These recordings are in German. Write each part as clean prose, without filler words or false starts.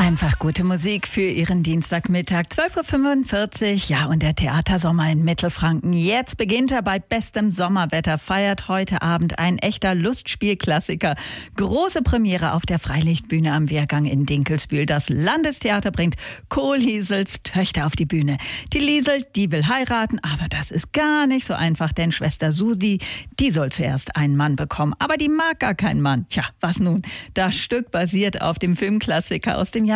Einfach gute Musik für Ihren Dienstagmittag, 12.45 Uhr. Ja, und der Theatersommer in Mittelfranken. Jetzt beginnt er bei bestem Sommerwetter, feiert heute Abend ein echter Lustspielklassiker. Große Premiere auf der Freilichtbühne am Wehrgang in Dinkelsbühl. Das Landestheater bringt Kohlhiesels Töchter auf die Bühne. Die Liesel, die will heiraten, aber das ist gar nicht so einfach, denn Schwester Susi, die soll zuerst einen Mann bekommen. Aber die mag gar keinen Mann. Tja, was nun? Das Stück basiert auf dem Filmklassiker aus dem Jahr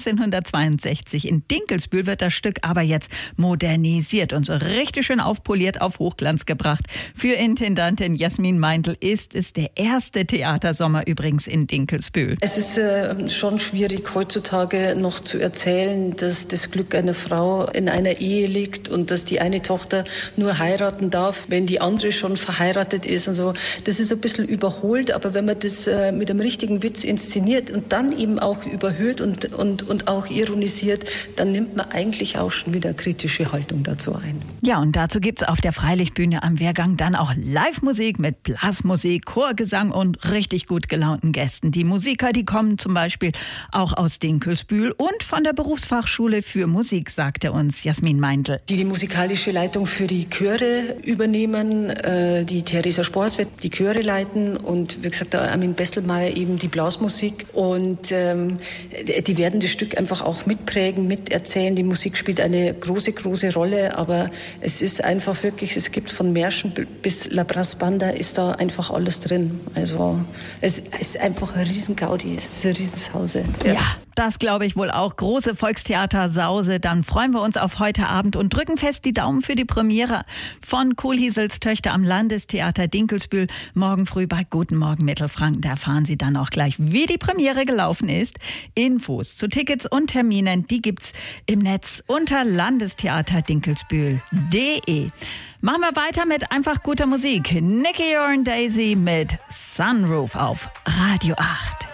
1962. In Dinkelsbühl wird das Stück aber jetzt modernisiert und so richtig schön aufpoliert auf Hochglanz gebracht. Für Intendantin Jasmin Meindl ist es der erste Theatersommer übrigens in Dinkelsbühl. Es ist schon schwierig heutzutage noch zu erzählen, dass das Glück einer Frau in einer Ehe liegt und dass die eine Tochter nur heiraten darf, wenn die andere schon verheiratet ist und so. Das ist ein bisschen überholt, aber wenn man das mit einem richtigen Witz inszeniert und dann eben auch überhöht und auch ironisiert, dann nimmt man eigentlich auch schon wieder kritische Haltung dazu ein. Ja, und dazu gibt's auf der Freilichtbühne am Wehrgang dann auch Live-Musik mit Blasmusik, Chorgesang und richtig gut gelaunten Gästen. Die Musiker, die kommen zum Beispiel auch aus Dinkelsbühl und von der Berufsfachschule für Musik, sagte uns Jasmin Meindl. Die musikalische Leitung für die Chöre übernehmen, die Theresa Spors wird die Chöre leiten und wie gesagt, der Armin Besselmeier eben die Blasmusik und die werden das Stück einfach auch mitprägen, miterzählen. Die Musik spielt eine große, große Rolle, aber es ist einfach wirklich, es gibt von Märschen bis La Brass Banda ist da einfach alles drin. Also es ist einfach ein Riesengaudi, es ist ein Riesensause. Ja, das glaube ich wohl auch. Große Volkstheater-Sause. Dann freuen wir uns auf heute Abend und drücken fest die Daumen für die Premiere von Kohlhiesels Töchter am Landestheater Dinkelsbühl. Morgen früh bei Guten Morgen Mittelfranken. Da erfahren Sie dann auch gleich, wie die Premiere gelaufen ist. Infos zu Tickets und Terminen, die gibt's im Netz unter landestheaterdinkelsbühl.de. Machen wir weiter mit einfach guter Musik. Nicky und Daisy mit Sunroof auf Radio 8.